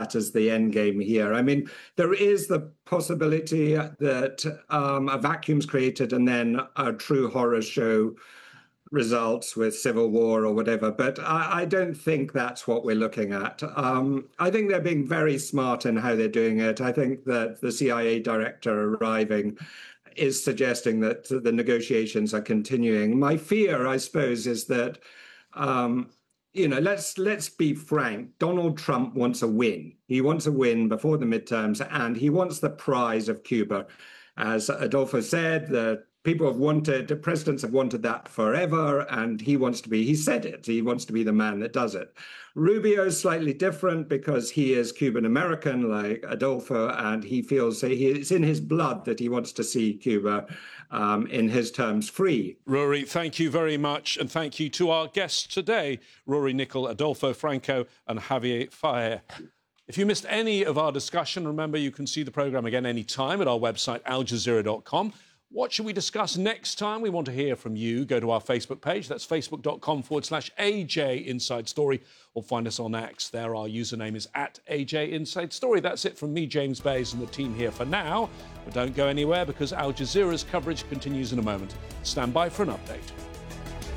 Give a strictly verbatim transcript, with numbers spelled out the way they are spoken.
that as the end game here. I mean, there is the possibility that um, a vacuum's created and then a true horror show results with civil war or whatever, but I, I don't think that's what we're looking at. Um, I think they're being very smart in how they're doing it. I think that the C I A director arriving is suggesting that the negotiations are continuing. My fear, I suppose, is that, um, you know, let's let's be frank, Donald Trump wants a win. He wants a win before the midterms, and he wants the prize of Cuba. As Adolfo said, the people have wanted, the presidents have wanted that forever, and he wants to be, he said it, he wants to be the man that does it. Rubio is slightly different because he is Cuban-American like Adolfo, and he feels it's in his blood that he wants to see Cuba um, in his terms free. Rory, thank you very much, and thank you to our guests today, Rory Nicol, Adolfo Franco and Javier Faye. If you missed any of our discussion, remember you can see the programme again any time at our website, al jazeera dot com. What should we discuss next time? We want to hear from you. Go to our Facebook page. That's facebook.com forward slash AJ Inside Story, or find us on X. There our username is at A J Inside Story. That's it from me, James Bays, and the team here for now. But don't go anywhere because Al Jazeera's coverage continues in a moment. Stand by for an update.